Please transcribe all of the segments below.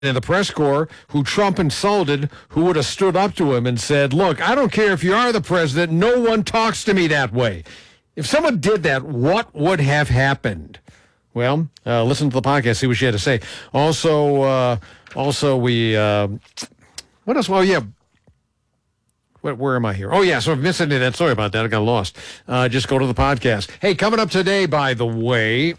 in the press corps who Trump insulted, who would have stood up to him and said, look, I don't care if you are the president, no one talks to me that way. If someone did that, what would have happened? Well, listen to the podcast, see what she had to say. Also, we, what else? Well, yeah. Where am I here? Oh, yeah, so if I missed any of that, sorry about that, I got lost. Just go to the podcast. Hey, coming up today, by the way,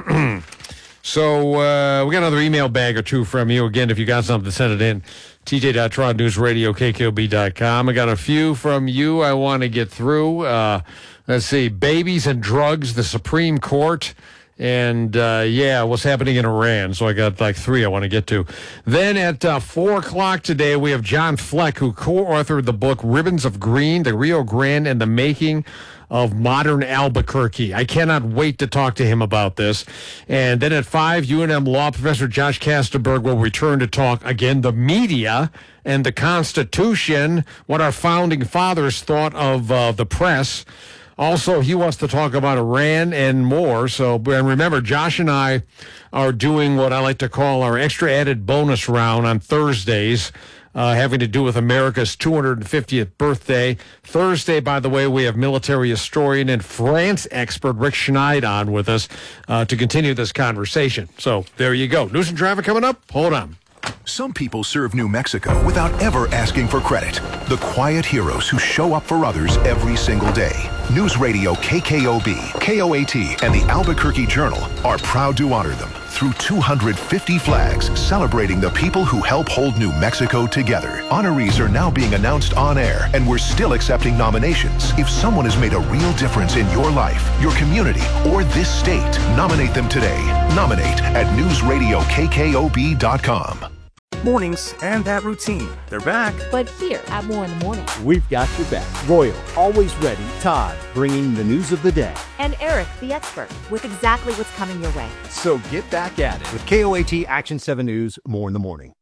so we got another email bag or two from you. Again, if you got something, send it in. TJ.TrodNewsRadio, KKOB.com. I got a few from you I want to get through. Let's see, babies and drugs, the Supreme Court, and, what's happening in Iran. So I got like three I want to get to. Then at 4 o'clock today, we have John Fleck, who co-authored the book Ribbons of Green, the Rio Grande and the Making of Modern Albuquerque. I cannot wait to talk to him about this. And then at 5, UNM law professor Josh Kastenberg will return to talk again, the media and the Constitution, what our founding fathers thought of the press. Also, he wants to talk about Iran and more. So, and remember, Josh and I are doing what I like to call our extra added bonus round on Thursdays, having to do with America's 250th birthday. Thursday, by the way, we have military historian and France expert Rick Schneid on with us to continue this conversation. So there you go. News and traffic coming up. Hold on. Some people serve New Mexico without ever asking for credit. The quiet heroes who show up for others every single day. News Radio KKOB, KOAT, and the Albuquerque Journal are proud to honor them through 250 flags celebrating the people who help hold New Mexico together. Honorees are now being announced on air, and we're still accepting nominations. If someone has made a real difference in your life, your community, or this state, nominate them today. Nominate at newsradiokkob.com. Mornings and that routine. They're back. But here at More in the Morning, we've got your back. Royal, always ready. Todd, bringing the news of the day. And Eric, the expert, with exactly what's coming your way. So get back at it with KOAT Action 7 News, More in the Morning.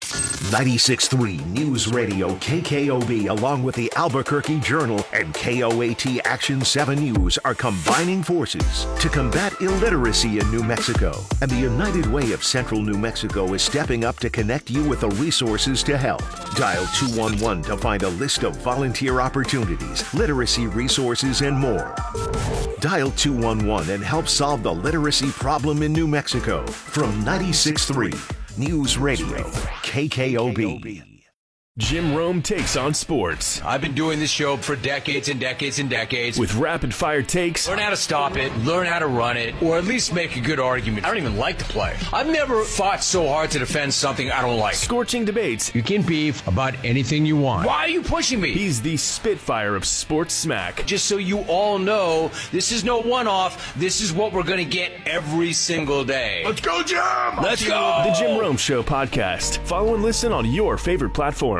96.3 News Radio KKOB, along with the Albuquerque Journal and KOAT Action 7 News, are combining forces to combat illiteracy in New Mexico. And the United Way of Central New Mexico is stepping up to connect you with the resources to help. Dial 211 to find a list of volunteer opportunities, literacy resources, and more. Dial 211 and help solve the literacy problem in New Mexico. From 96.3 News Radio, KKOB. Jim Rome takes on sports. I've been doing this show for decades and decades and decades. With rapid-fire takes. Learn how to stop it, learn how to run it, or at least make a good argument. I don't even like to play. I've never fought so hard to defend something I don't like. Scorching debates. You can beef about anything you want. Why are you pushing me? He's the Spitfire of sports smack. Just so you all know, this is no one-off. This is what we're going to get every single day. Let's go, Jim! Let's go! The Jim Rome Show podcast. Follow and listen on your favorite platform.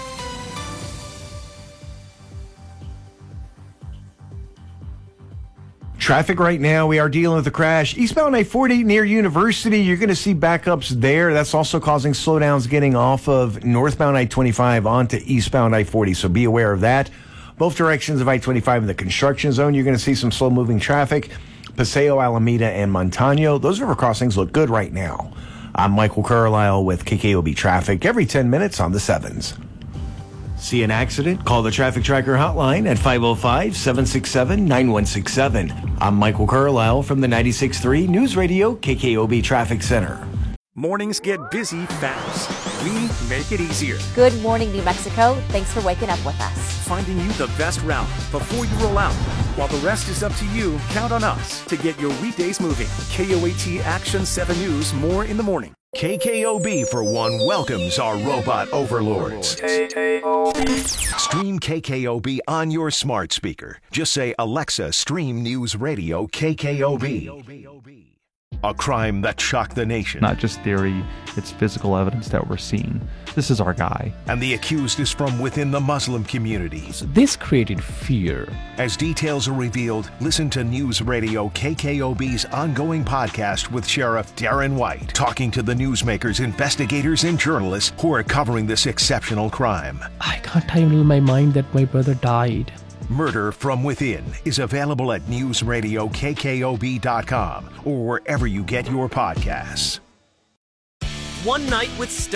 Traffic right now, we are dealing with a crash. Eastbound I-40 near University, you're going to see backups there. That's also causing slowdowns getting off of northbound I-25 onto eastbound I-40, so be aware of that. Both directions of I-25 in the construction zone, you're going to see some slow-moving traffic. Paseo, Alameda, and Montano, those river crossings look good right now. I'm Michael Carlisle with KKOB Traffic every 10 minutes on the 7s. See an accident? Call the Traffic Tracker hotline at 505-767-9167. I'm Michael Carlisle from the 96.3 News Radio KKOB Traffic Center. Mornings get busy fast. We make it easier. Good morning, New Mexico. Thanks for waking up with us. Finding you the best route before you roll out. While the rest is up to you, count on us to get your weekdays moving. KOAT Action 7 News, More in the Morning. KKOB, for one, welcomes our robot overlords. Stream KKOB on your smart speaker. Just say, Alexa, stream News Radio KKOB. A crime that shocked the nation. Not just theory, it's physical evidence that we're seeing. This is our guy. And the accused is from within the Muslim community. This created fear. As details are revealed, listen to News Radio KKOB's ongoing podcast with Sheriff Darren White, talking to the newsmakers, investigators, and journalists who are covering this exceptional crime. I can't handle my mind that my brother died. Murder from Within is available at newsradiokkob.com or wherever you get your podcasts. One Night with